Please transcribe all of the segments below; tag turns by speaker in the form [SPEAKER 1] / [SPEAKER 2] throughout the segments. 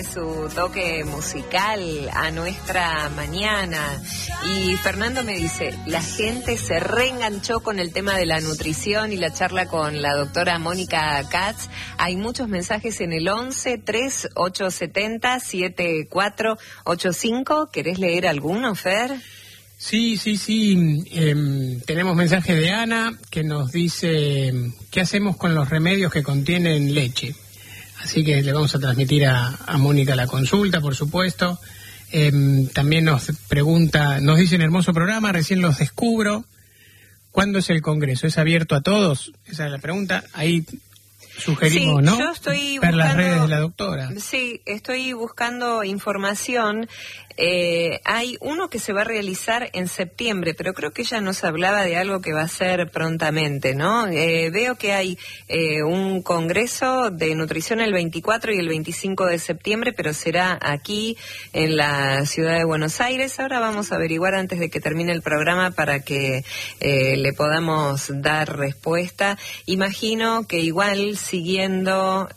[SPEAKER 1] su toque musical a nuestra mañana. Y Fernando me dice, la gente se reenganchó con el tema de la nutrición y la charla con la doctora Mónica Katz. Hay muchos mensajes en el 11-3870-7485. ¿Querés leer alguno, Fer?
[SPEAKER 2] Sí. Tenemos mensaje de Ana que nos dice qué hacemos con los remedios que contienen leche. Así que le vamos a transmitir a Mónica la consulta, por supuesto. También nos pregunta, nos dice en hermoso programa, recién los descubro. ¿Cuándo es el congreso? ¿Es abierto a todos? Esa es la pregunta. Ahí sugerimos,
[SPEAKER 1] sí,
[SPEAKER 2] ¿no?
[SPEAKER 1] Yo estoy
[SPEAKER 2] ver
[SPEAKER 1] buscando,
[SPEAKER 2] las redes de la doctora.
[SPEAKER 1] Sí, estoy buscando información. Hay uno que se va a realizar en septiembre, pero creo que ella nos hablaba de algo que va a ser prontamente, ¿no? Veo que hay un congreso de nutrición el 24 y el 25 de septiembre, pero será aquí en la ciudad de Buenos Aires. Ahora vamos a averiguar antes de que termine el programa para que le podamos dar respuesta. Imagino que igual siguiendo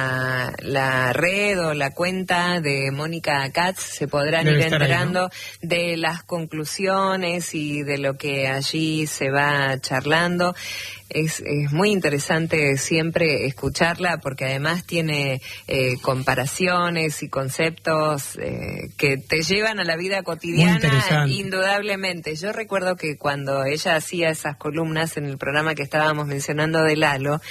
[SPEAKER 1] la red o la cuenta de Mónica Katz se podrán ir enterando ahí, ¿no? De las conclusiones y de lo que allí se va charlando. Es muy interesante siempre escucharla porque además tiene comparaciones y conceptos que te llevan a la vida cotidiana indudablemente. Yo recuerdo que cuando ella hacía esas columnas en el programa que estábamos mencionando de Lalo,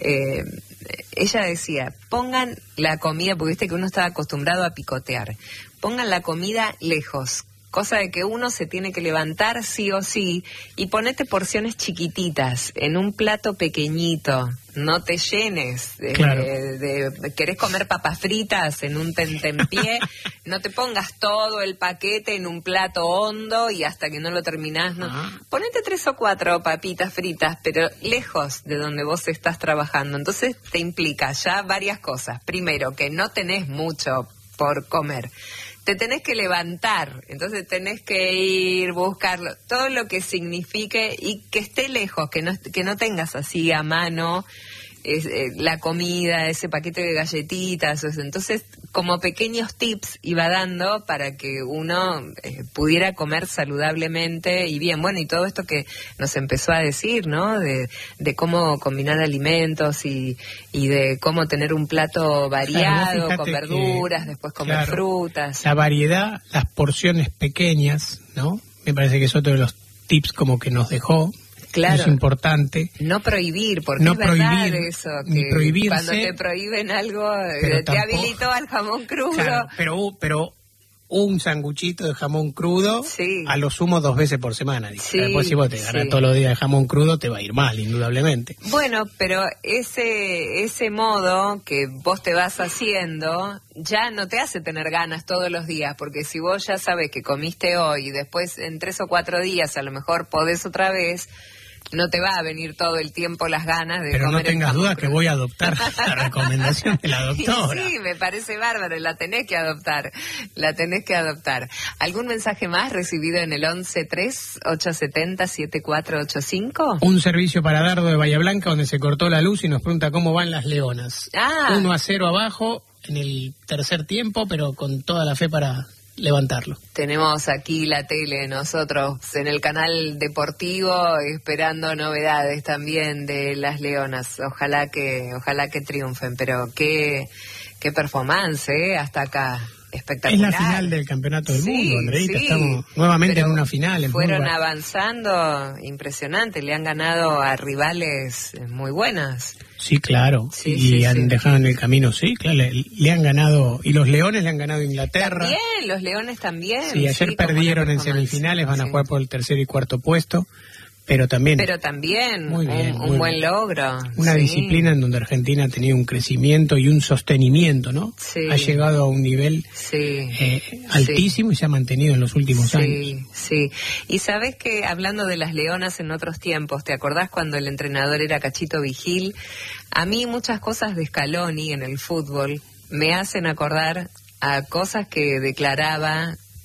[SPEAKER 1] ella decía, pongan la comida, porque viste que uno estaba acostumbrado a picotear, pongan la comida lejos, cosa de que uno se tiene que levantar sí o sí, y ponete porciones chiquititas, en un plato pequeñito, no te llenes,
[SPEAKER 2] claro.
[SPEAKER 1] Querés comer papas fritas en un tentempié, no te pongas todo el paquete en un plato hondo y hasta que no lo terminás, no. Ponete 3 o 4 papitas fritas, pero lejos de donde vos estás trabajando, entonces te implica ya varias cosas. Primero, que no tenés mucho por comer. Te tenés que levantar, entonces tenés que ir, buscarlo, todo lo que signifique y que esté lejos, que no tengas así a mano la comida, ese paquete de galletitas, entonces como pequeños tips iba dando para que uno pudiera comer saludablemente y bien. Bueno, y todo esto que nos empezó a decir, ¿no? De cómo combinar alimentos y de cómo tener un plato variado, claro, con verduras, después comer frutas.
[SPEAKER 2] La variedad, las porciones pequeñas, ¿no? Me parece que es otro de los tips como que nos dejó. Claro. Es importante.
[SPEAKER 1] No prohibir, porque no es verdad eso, que cuando te prohíben algo, te habilitó al jamón crudo.
[SPEAKER 2] Claro, pero un sanguchito de jamón crudo, sí, a lo sumo 2 veces por semana. Sí, después si vos te ganas todos los días de jamón crudo, te va a ir mal, indudablemente.
[SPEAKER 1] Bueno, pero ese modo que vos te vas haciendo ya no te hace tener ganas todos los días, porque si vos ya sabés que comiste hoy y después en 3 o 4 días a lo mejor podés otra vez, no te va a venir todo el tiempo las ganas de
[SPEAKER 2] Pero
[SPEAKER 1] comer.
[SPEAKER 2] Pero no tengas duda que voy a adoptar la recomendación de la doctora.
[SPEAKER 1] Sí, me parece bárbaro, la tenés que adoptar. ¿Algún mensaje más recibido en el 11-3870-7485?
[SPEAKER 2] Un servicio para Dardo de Bahía Blanca donde se cortó la luz y nos pregunta cómo van las Leonas. 1-0 abajo en el tercer tiempo, pero con toda la fe para levantarlo.
[SPEAKER 1] Tenemos aquí la tele nosotros en el canal deportivo esperando novedades también de las Leonas. Ojalá que triunfen, pero qué performance, hasta acá. Espectacular.
[SPEAKER 2] Es la final del campeonato del mundo, Andreita. Sí, estamos nuevamente en una final.
[SPEAKER 1] Fueron avanzando, impresionante. Le han ganado a rivales muy buenas.
[SPEAKER 2] Sí, claro. Y han dejado en el camino, sí, claro. Le han ganado. Y los Leones le han ganado a Inglaterra.
[SPEAKER 1] También, los Leones también.
[SPEAKER 2] Sí, ayer perdieron en semifinales, van a jugar por el 3er y 4º puesto. Pero también
[SPEAKER 1] muy bien, un buen logro.
[SPEAKER 2] Una disciplina en donde Argentina ha tenido un crecimiento y un sostenimiento, ¿no?
[SPEAKER 1] Sí.
[SPEAKER 2] Ha llegado a un nivel altísimo y se ha mantenido en los últimos años.
[SPEAKER 1] Sí. Y sabes que hablando de las Leonas en otros tiempos, ¿te acordás cuando el entrenador era Cachito Vigil? A mí muchas cosas de Scaloni en el fútbol me hacen acordar a cosas que declaraba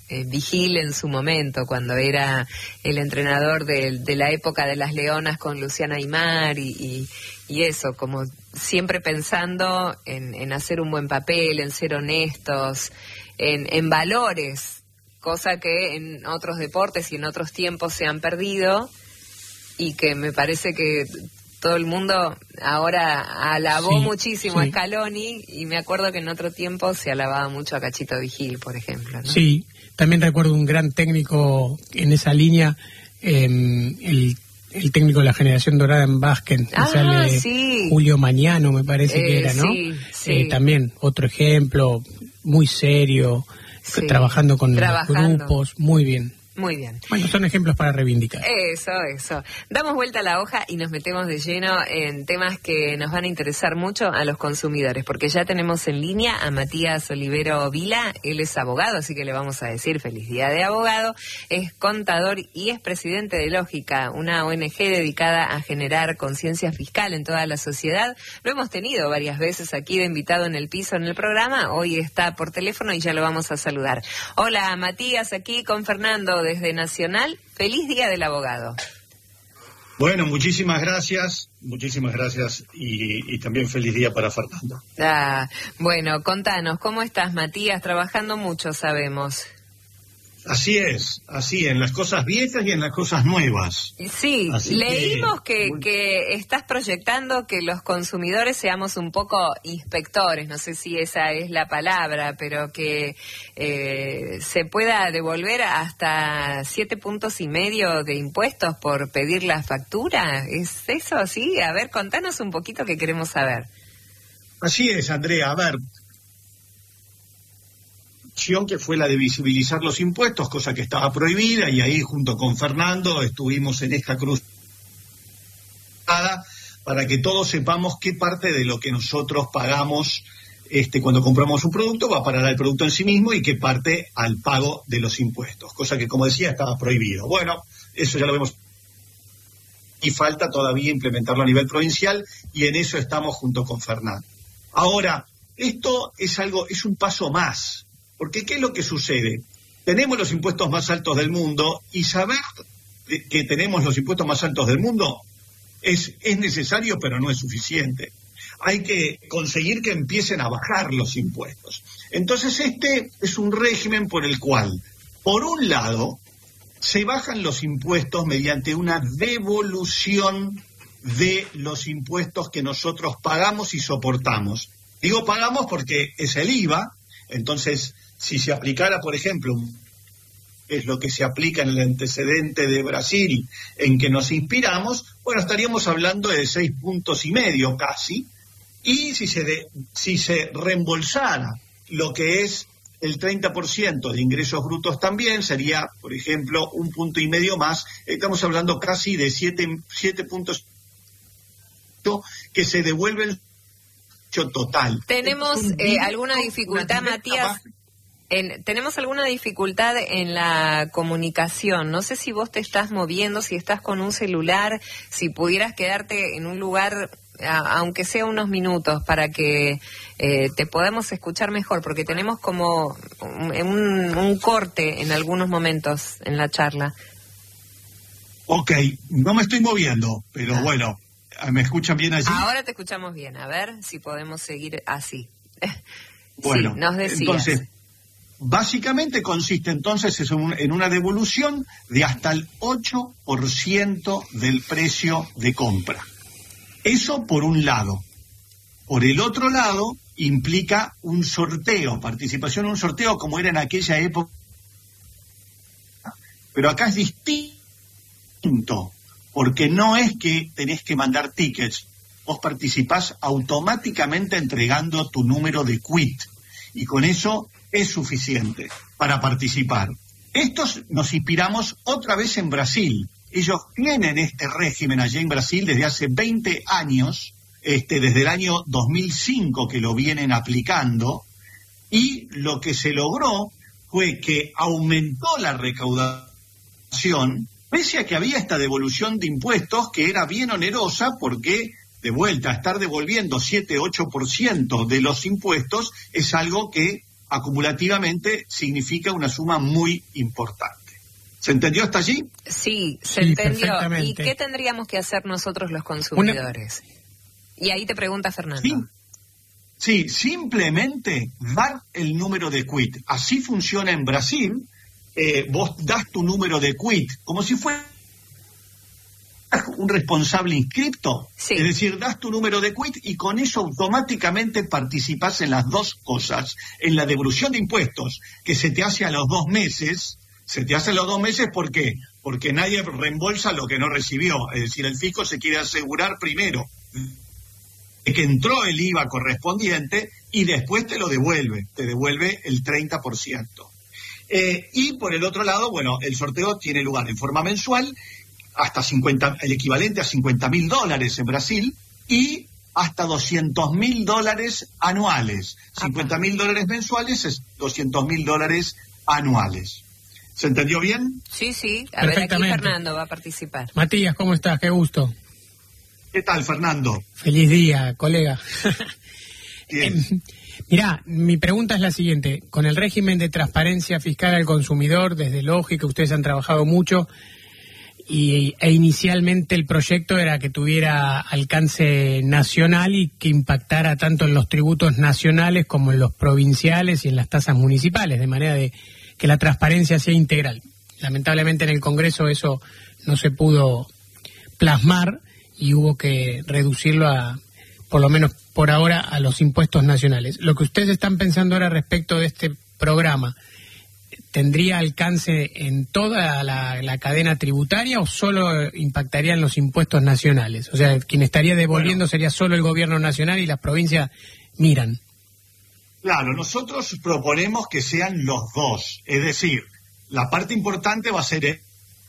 [SPEAKER 1] Vigil en su momento, cuando era el entrenador de la época de las Leonas con Luciana Aymar y eso, como siempre pensando en hacer un buen papel, en ser honestos, en valores, cosa que en otros deportes y en otros tiempos se han perdido y que me parece que todo el mundo ahora alabó muchísimo a Scaloni, y me acuerdo que en otro tiempo se alababa mucho a Cachito Vigil, por ejemplo, ¿no?
[SPEAKER 2] Sí, también recuerdo un gran técnico en esa línea, el técnico de la generación dorada en básquet, Julio Mañano, me parece que era, ¿no?
[SPEAKER 1] Sí.
[SPEAKER 2] También otro ejemplo, muy serio, trabajando con los grupos, muy bien.
[SPEAKER 1] Muy bien.
[SPEAKER 2] Bueno, son ejemplos para reivindicar.
[SPEAKER 1] Eso. Damos vuelta a la hoja y nos metemos de lleno en temas que nos van a interesar mucho a los consumidores, porque ya tenemos en línea a Matías Olivero Vila. Él es abogado, así que le vamos a decir feliz día de abogado. Es contador y es presidente de Lógica, una ONG dedicada a generar conciencia fiscal en toda la sociedad. Lo hemos tenido varias veces aquí de invitado en el piso en el programa. Hoy está por teléfono y ya lo vamos a saludar. Hola, Matías, aquí con Fernando desde Nacional. Feliz Día del Abogado.
[SPEAKER 3] Bueno, muchísimas gracias y también feliz día para Fernando.
[SPEAKER 1] Bueno, contanos, ¿cómo estás, Matías? Trabajando mucho, sabemos.
[SPEAKER 3] Así es, en las cosas viejas y en las cosas nuevas.
[SPEAKER 1] Sí, leímos que estás proyectando que los consumidores seamos un poco inspectores, no sé si esa es la palabra, pero que se pueda devolver hasta 7,5 puntos de impuestos por pedir la factura. ¿Es eso así? A ver, contanos un poquito que queremos saber.
[SPEAKER 3] Así es, Andrea, a ver, que fue la de visibilizar los impuestos, cosa que estaba prohibida, y ahí junto con Fernando estuvimos en esta cruz para que todos sepamos qué parte de lo que nosotros pagamos cuando compramos un producto va a parar al producto en sí mismo y qué parte al pago de los impuestos, cosa que, como decía, estaba prohibido. Bueno, eso ya lo vemos y falta todavía implementarlo a nivel provincial, y en eso estamos junto con Fernando. Ahora, esto es un paso más. Porque ¿qué es lo que sucede? Tenemos los impuestos más altos del mundo, y saber que tenemos los impuestos más altos del mundo es necesario, pero no es suficiente. Hay que conseguir que empiecen a bajar los impuestos. Entonces este es un régimen por el cual, por un lado, se bajan los impuestos mediante una devolución de los impuestos que nosotros pagamos y soportamos. Digo pagamos porque es el IVA. Entonces, si se aplicara, por ejemplo, es lo que se aplica en el antecedente de Brasil, en que nos inspiramos, bueno, estaríamos hablando de 6,5 puntos casi, y si se reembolsara lo que es el 30% de ingresos brutos también, sería, por ejemplo, 1,5 puntos más, estamos hablando casi de 7 puntos que se devuelven total.
[SPEAKER 1] ¿Tenemos alguna dificultad, Matías? Tenemos alguna dificultad en la comunicación. No sé si vos te estás moviendo, si estás con un celular, si pudieras quedarte en un lugar, aunque sea unos minutos, para que te podamos escuchar mejor, porque tenemos como un corte en algunos momentos en la charla.
[SPEAKER 3] Ok, no me estoy moviendo, pero bueno, ¿me escuchan bien allí?
[SPEAKER 1] Ahora te escuchamos bien, a ver si podemos seguir así.
[SPEAKER 3] Bueno,
[SPEAKER 1] sí, nos decías.
[SPEAKER 3] Entonces, básicamente consiste entonces en una devolución de hasta el 8% del precio de compra. Eso por un lado. Por el otro lado, implica un sorteo, participación en un sorteo como era en aquella época. Pero acá es distinto, porque no es que tenés que mandar tickets, vos participás automáticamente entregando tu número de quit, y con eso es suficiente para participar. Estos nos inspiramos otra vez en Brasil. Ellos tienen este régimen allá en Brasil desde hace 20 años, desde el año 2005 que lo vienen aplicando, y lo que se logró fue que aumentó la recaudación, pese a que había esta devolución de impuestos que era bien onerosa, porque de vuelta estar devolviendo 7-8% de los impuestos es algo que acumulativamente significa una suma muy importante. ¿Se entendió hasta allí?
[SPEAKER 1] Sí, se entendió. ¿Y
[SPEAKER 2] perfectamente.
[SPEAKER 1] qué tendríamos que hacer nosotros los consumidores? Y ahí te pregunta Fernando.
[SPEAKER 3] Sí, simplemente dar el número de quit. Así funciona en Brasil. Vos das tu número de quit como si fuera un responsable inscripto.
[SPEAKER 1] Sí.
[SPEAKER 3] Es decir, das tu número de quit y con eso automáticamente participás en las dos cosas. En la devolución de impuestos, que se te hace a los 2 meses. Se te hace a los 2 meses, ¿por qué? Porque nadie reembolsa lo que no recibió. Es decir, el fisco se quiere asegurar primero que entró el IVA correspondiente y después te lo devuelve. Te devuelve el 30%. Y por el otro lado, bueno, el sorteo tiene lugar en forma mensual, hasta el equivalente a $50.000 en Brasil, y hasta $200.000 anuales. $50.000 mensuales es $200.000 anuales. ¿Se entendió bien?
[SPEAKER 1] Sí. A ver, aquí Fernando va a participar.
[SPEAKER 2] Matías, ¿cómo estás? Qué gusto.
[SPEAKER 3] ¿Qué tal, Fernando?
[SPEAKER 2] Feliz día, colega.
[SPEAKER 3] Bien.
[SPEAKER 2] Mirá, mi pregunta es la siguiente. Con el régimen de transparencia fiscal al consumidor, desde Lógica, ustedes han trabajado mucho, e inicialmente el proyecto era que tuviera alcance nacional y que impactara tanto en los tributos nacionales como en los provinciales y en las tasas municipales, de manera de que la transparencia sea integral. Lamentablemente en el Congreso eso no se pudo plasmar y hubo que reducirlo a, por lo menos por ahora, a los impuestos nacionales. Lo que ustedes están pensando ahora respecto de este programa, ¿tendría alcance en toda la cadena tributaria o solo impactaría en los impuestos nacionales? O sea, quien estaría devolviendo sería solo el gobierno nacional y las provincias miran.
[SPEAKER 3] Claro, nosotros proponemos que sean los dos. Es decir, la parte importante va a ser...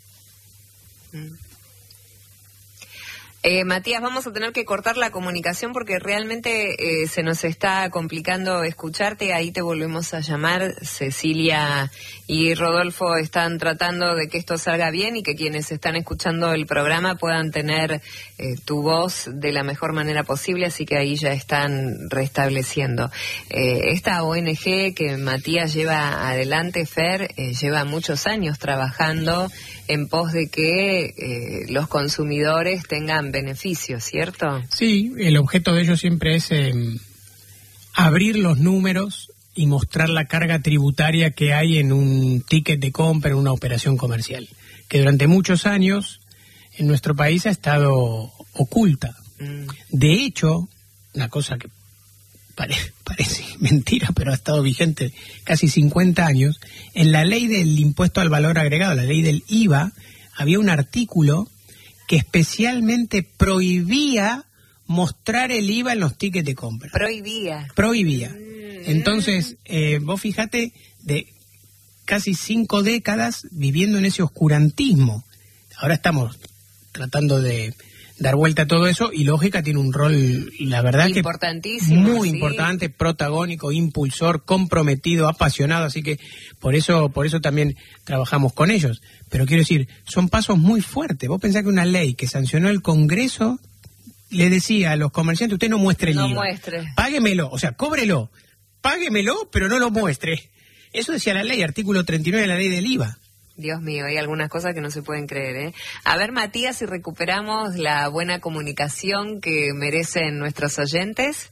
[SPEAKER 1] Matías, vamos a tener que cortar la comunicación porque realmente se nos está complicando escucharte. Ahí te volvemos a llamar. Cecilia y Rodolfo están tratando de que esto salga bien y que quienes están escuchando el programa puedan tener tu voz de la mejor manera posible, así que ahí ya están restableciendo. Esta ONG que Matías lleva adelante, Fer, lleva muchos años trabajando en pos de que los consumidores tengan beneficios, ¿cierto?
[SPEAKER 2] Sí, el objeto de ellos siempre es abrir los números y mostrar la carga tributaria que hay en un ticket de compra, en una operación comercial, que durante muchos años en nuestro país ha estado oculta. De hecho, una cosa que parece mentira, pero ha estado vigente casi 50 años, en la ley del impuesto al valor agregado, la ley del IVA, había un artículo que especialmente prohibía mostrar el IVA en los tickets de compra. Prohibía. Entonces, vos fíjate, de casi 5 décadas viviendo en ese oscurantismo. Ahora estamos tratando de dar vuelta a todo eso, y Lógica tiene un rol, la verdad, que muy importante, protagónico, impulsor, comprometido, apasionado, así que por eso también trabajamos con ellos. Pero quiero decir, son pasos muy fuertes. Vos pensás que una ley que sancionó el Congreso le decía a los comerciantes: usted no muestre el IVA.
[SPEAKER 1] Muestre.
[SPEAKER 2] Páguemelo, o sea, cóbrelo, páguemelo, pero no lo muestre. Eso decía la ley, artículo 39 de la ley del IVA.
[SPEAKER 1] Dios mío, hay algunas cosas que no se pueden creer, ¿eh? A ver, Matías, si recuperamos la buena comunicación que merecen nuestros oyentes.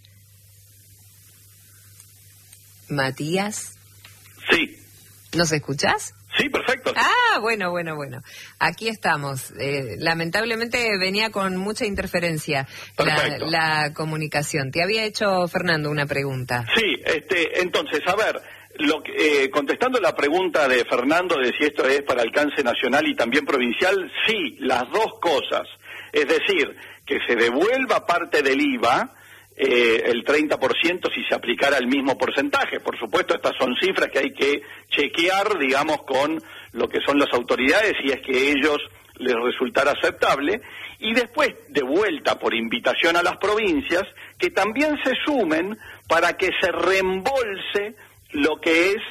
[SPEAKER 1] Matías.
[SPEAKER 4] Sí.
[SPEAKER 1] ¿Nos escuchás?
[SPEAKER 4] Sí, perfecto.
[SPEAKER 1] Ah, bueno. Aquí estamos. Lamentablemente venía con mucha interferencia la comunicación. Te había hecho, Fernando, una pregunta.
[SPEAKER 4] Sí, entonces, a ver, contestando la pregunta de Fernando de si esto es para alcance nacional y también provincial, sí, las dos cosas. Es decir, que se devuelva parte del IVA, el 30% si se aplicara el mismo porcentaje. Por supuesto, estas son cifras que hay que chequear, digamos, con lo que son las autoridades, si es que ellos les resultara aceptable. Y después, de vuelta, por invitación a las provincias, que también se sumen para que se reembolse lo que es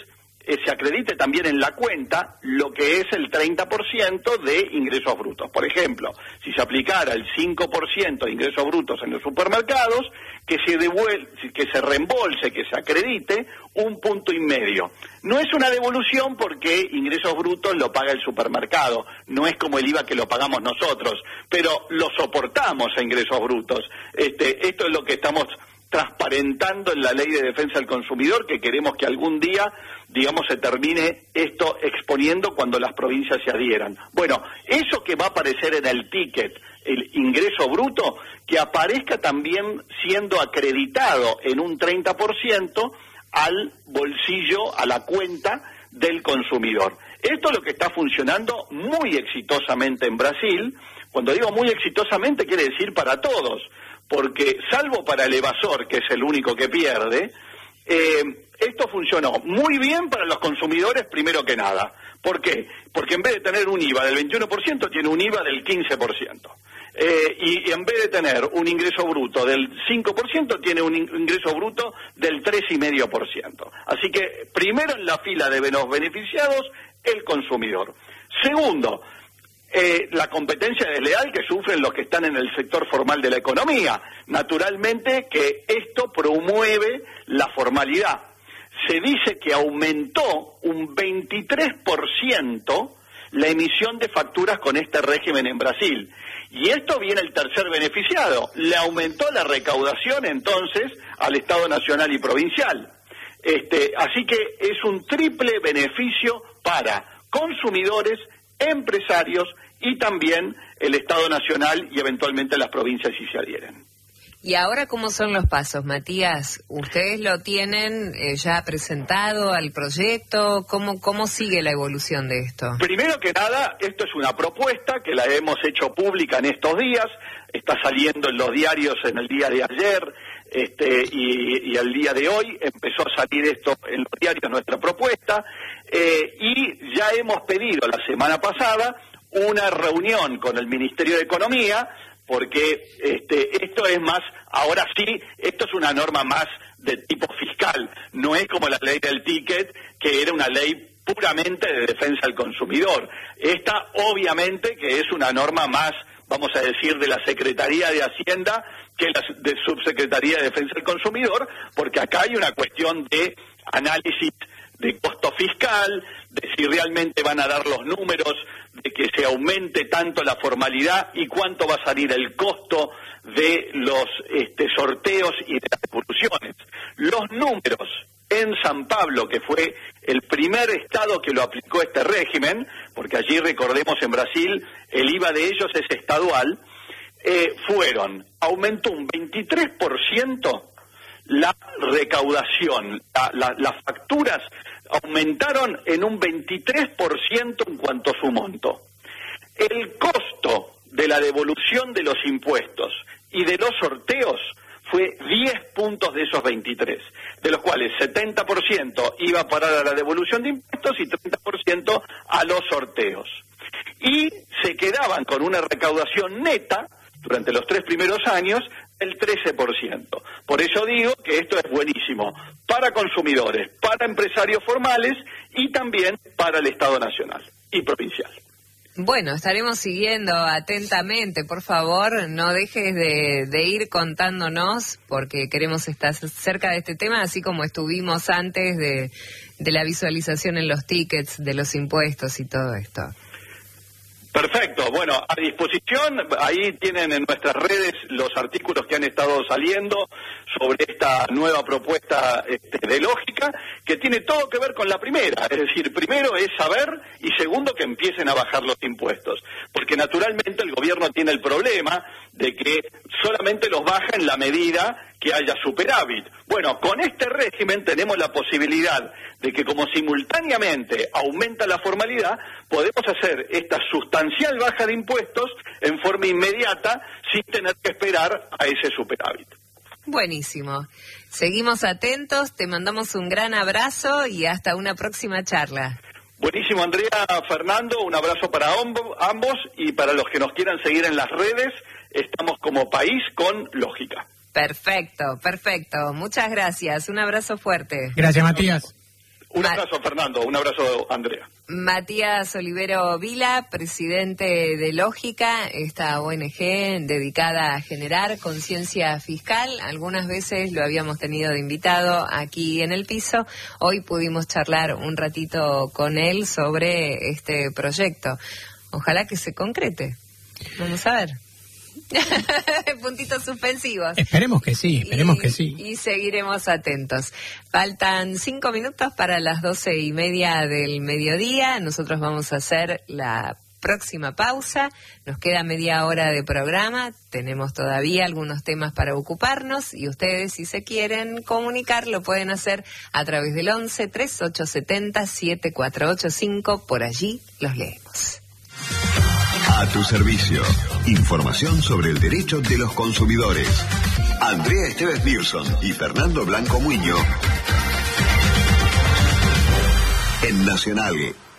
[SPEAKER 4] se acredite también en la cuenta lo que es el 30% de ingresos brutos. Por ejemplo, si se aplicara el 5% de ingresos brutos en los supermercados, que se reembolse, que se acredite 1,5 puntos. No es una devolución porque ingresos brutos lo paga el supermercado, no es como el IVA que lo pagamos nosotros, pero lo soportamos a ingresos brutos. Esto es lo que estamos transparentando en la Ley de Defensa del Consumidor, que queremos que algún día, digamos, se termine esto exponiendo cuando las provincias se adhieran. Bueno, eso que va a aparecer en el ticket, el ingreso bruto, que aparezca también siendo acreditado en un 30% al bolsillo, a la cuenta del consumidor. Esto es lo que está funcionando muy exitosamente en Brasil. Cuando digo muy exitosamente, quiere decir para todos, porque salvo para el evasor, que es el único que pierde, esto funcionó muy bien para los consumidores primero que nada. ¿Por qué? Porque en vez de tener un IVA del 21%, tiene un IVA del 15%. Y en vez de tener un ingreso bruto del 5%, tiene un ingreso bruto del 3,5%. Así que primero en la fila de los beneficiados, el consumidor. Segundo, la competencia desleal que sufren los que están en el sector formal de la economía. Naturalmente que esto promueve la formalidad. Se dice que aumentó un 23% la emisión de facturas con este régimen en Brasil. Y esto viene el tercer beneficiado. Le aumentó la recaudación entonces al Estado Nacional y Provincial. Así que es un triple beneficio para consumidores, empresarios y también el Estado Nacional y eventualmente las provincias si se adhieren.
[SPEAKER 1] ¿Y ahora cómo son los pasos, Matías? ¿Ustedes lo tienen ya presentado al proyecto? ¿Cómo sigue la evolución de esto?
[SPEAKER 4] Primero que nada, esto es una propuesta que la hemos hecho pública en estos días, está saliendo en los diarios en el día de ayer y el día de hoy empezó a salir esto en los diarios, nuestra propuesta, y ya hemos pedido la semana pasada una reunión con el Ministerio de Economía, porque esto es más, ahora sí, esto es una norma más de tipo fiscal, no es como la ley del ticket, que era una ley puramente de defensa del consumidor. Esta obviamente que es una norma más, vamos a decir, de la Secretaría de Hacienda que la de Subsecretaría de Defensa del Consumidor, porque acá hay una cuestión de análisis de costo fiscal, de si realmente van a dar los números, de que se aumente tanto la formalidad y cuánto va a salir el costo de los sorteos y de las devoluciones. Los números en San Pablo, que fue el primer estado que lo aplicó este régimen, porque allí, recordemos, en Brasil el IVA de ellos es estadual, aumentó un 23% la recaudación, las facturas aumentaron en un 23% en cuanto a su monto. El costo de la devolución de los impuestos y de los sorteos fue 10 puntos de esos 23, de los cuales 70% iba a parar a la devolución de impuestos y 30% a los sorteos. Y se quedaban con una recaudación neta durante los 3 primeros años el 13%. Por eso digo que esto es buenísimo para consumidores, para empresarios formales y también para el Estado Nacional y provincial.
[SPEAKER 1] Bueno, estaremos siguiendo atentamente, por favor, no dejes de ir contándonos, porque queremos estar cerca de este tema, así como estuvimos antes de la visualización en los tickets, de los impuestos y todo esto.
[SPEAKER 4] Perfecto, bueno, a disposición, ahí tienen en nuestras redes los artículos que han estado saliendo sobre esta nueva propuesta de lógica, que tiene todo que ver con la primera, es decir, primero es saber y segundo que empiecen a bajar los impuestos, porque naturalmente el gobierno tiene el problema de que solamente los baja en la medida que haya superávit. Bueno, con este régimen tenemos la posibilidad de que como simultáneamente aumenta la formalidad, podemos hacer esta sustancial baja de impuestos en forma inmediata sin tener que esperar a ese superávit.
[SPEAKER 1] Buenísimo. Seguimos atentos, te mandamos un gran abrazo y hasta una próxima charla.
[SPEAKER 4] Buenísimo, Andrea, Fernando, un abrazo para ambos y para los que nos quieran seguir en las redes, estamos como País con Lógica.
[SPEAKER 1] Perfecto, perfecto. Muchas gracias. Un abrazo fuerte.
[SPEAKER 2] Gracias, Matías.
[SPEAKER 4] Un abrazo, Fernando. Un abrazo, Andrea.
[SPEAKER 1] Matías Olivero Vila, presidente de Lógica, esta ONG dedicada a generar conciencia fiscal. Algunas veces lo habíamos tenido de invitado aquí en el piso. Hoy pudimos charlar un ratito con él sobre este proyecto. Ojalá que se concrete. Vamos a ver. Puntitos suspensivos.
[SPEAKER 2] Esperemos que sí.
[SPEAKER 1] Y seguiremos atentos. Faltan 5 minutos para las 12:30 del mediodía. Nosotros vamos a hacer la próxima pausa. Nos queda media hora de programa. Tenemos todavía algunos temas para ocuparnos y ustedes, si se quieren comunicar, lo pueden hacer a través del 11 3870 7485. Por allí los leemos.
[SPEAKER 5] A tu servicio. Información sobre el derecho de los consumidores. Andrea Esteves Nilsson y Fernando Blanco Muñoz en Nacional.